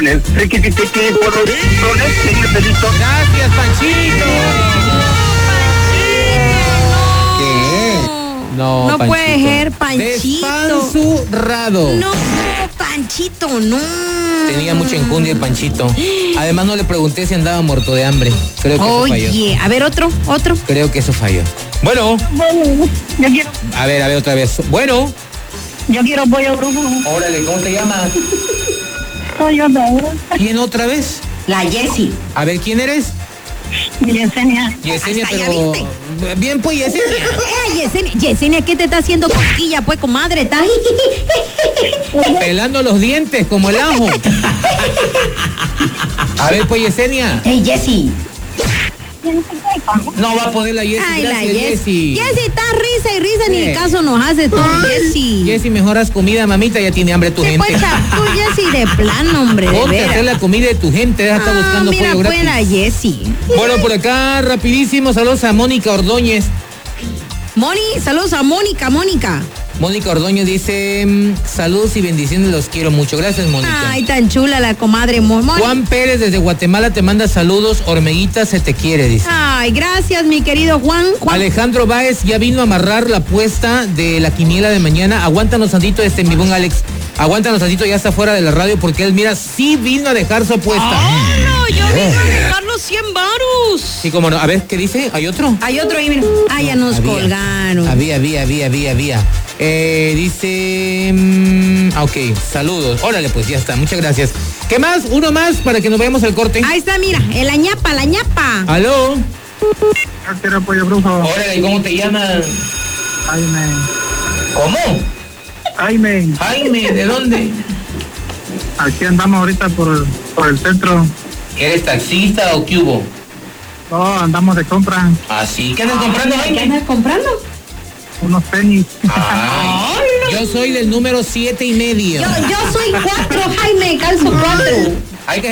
Gracias, Panchito. ¿Qué? No, No Panchito. puede ser, Panchito. Despanzurrado. No, Panchito, no. Tenía mucha enjundia el Panchito. Además no le pregunté si andaba muerto de hambre. Creo que eso falló. Oye, a ver, otro. Creo que eso falló. Bueno, Bueno, yo quiero, a ver, otra vez. Bueno. pollo brujo. Órale, ¿cómo te llamas? Soy yo, ¿Quién otra vez? La Jessie. A ver, ¿quién eres? Yesenia. Yesenia, Hasta ya pero... viste. Bien, pues, Yesenia. Yesenia, ¿qué te está haciendo cosquilla, pues, comadre? ¿Estás? Pelando los dientes como el ajo. A ver, pues, Yesenia. Hey, Jessie. No va a poder la Jessie. Ay, la Gracias, Jessie. Jessie, está risa y risa, ni Sí. el caso nos hace tú, Jessie. Jessie, mejoras comida, mamita, ya tiene hambre tu Sí, gente. pues, tú, Jessie, de plano, hombre, de Ponte a hacer veras. la comida de tu gente, deja de estar buscando mira, pollo pues, gratis. la Jessie. Bueno, por acá, rapidísimo, saludos a Mónica Ordóñez. Saludos a Mónica. Mónica Ordóñez dice, saludos y bendiciones, los quiero mucho. Gracias, Mónica. Ay, tan chula la comadre Mónica. Juan Pérez desde Guatemala te manda saludos, hormiguita se te quiere, dice. Ay, gracias, mi querido Juan. Alejandro Báez ya vino a amarrar la apuesta de la quiniela de mañana. Aguántanos tantito, mi buen Alex. Aguántanos tantito, ya está fuera de la radio porque él, mira, sí vino a dejar su apuesta. No, yo vine a dejar los 100 varos. Sí, como no. A ver, ¿qué dice? ¿Hay otro? Hay otro ahí, mira. Ah, ya nos colgaron. Había. Dice... ok, saludos. Órale, pues ya está, muchas gracias. ¿Qué más? Uno más para que nos vayamos al corte. Ahí está, mira, la ñapa. ¿Aló? Yo quiero pollo brujo. Órale, ¿cómo te llamas? Jaime. ¿Cómo? Jaime, ¿de dónde? Aquí andamos ahorita por el centro. ¿Eres taxista o qué hubo? Oh, andamos de compra. ¿Ah, sí? ¿Qué andas comprando, ¿Qué Jaime? andas comprando? Unos tenis. Ay, yo soy del número 7.5. Yo soy 4, Jaime, calzo 4. Hay que